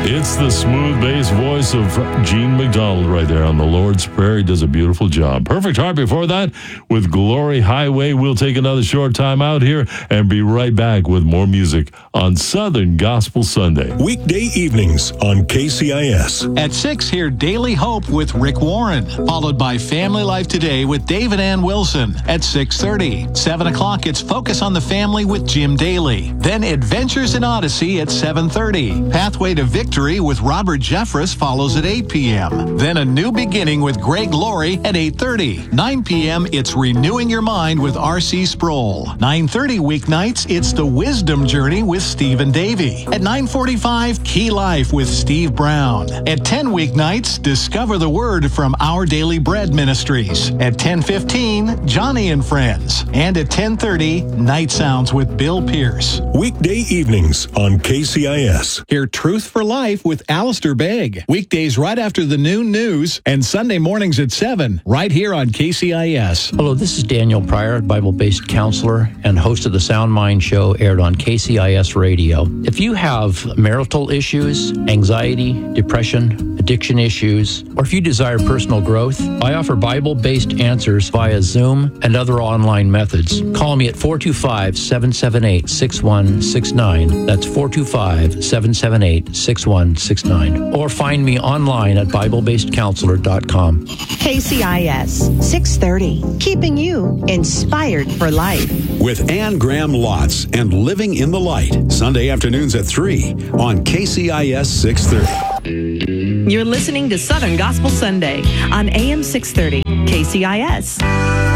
It's the smooth bass voice of Gene McDonald right there on the Lord's Prayer. He does a beautiful job. Perfect Heart before that with Glory Highway. We'll take another short time out here and be right back with more music on Southern Gospel Sunday. Weekday evenings on KCIS. At 6, hear Daily Hope with Rick Warren, followed by Family Life Today with David Ann Wilson at 6:30. 7 o'clock, it's Focus on the Family with Jim Daly. Then Adventures in Odyssey at 7:30. Pathway to Victory with Robert Jeffress follows at 8 p.m. Then A New Beginning with Greg Laurie at 8:30. 9 p.m., it's Renewing Your Mind with R.C. Sproul. 9:30 weeknights, it's The Wisdom Journey with Stephen Davey. At 9:45, Key Life with Steve Brown. At 10 weeknights, Discover the Word from Our Daily Bread Ministries. At 10:15, Johnny and Friends. And at 10:30, Night Sounds with Bill Pierce. Weekday evenings on KCIS. Hear Truth for Life with Alistair Begg. Weekdays right after the noon news and Sunday mornings at 7, right here on KCIS. Hello, this is Daniel Pryor, Bible-based counselor and host of the Sound Mind Show, aired on KCIS Radio. If you have marital issues, anxiety, depression, addiction issues, or if you desire personal growth, I offer Bible-based answers via Zoom and other online methods. Call me at 425-778-6169. That's 425-778-6169. Or find me online at BibleBasedCounselor.com. KCIS 630, keeping you inspired for life. With Ann Graham Lotz and Living in the Light, Sunday afternoons at 3 on KCIS 630. You're listening to Southern Gospel Sunday on AM 630, KCIS.